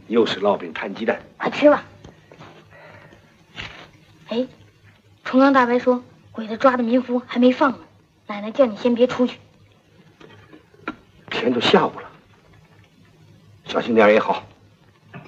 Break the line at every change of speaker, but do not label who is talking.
又是烙饼摊鸡蛋，
快吃吧。哎，重阳大白说鬼子抓的民夫还没放呢，奶奶叫你先别出去。
天都下午了，小心点也好。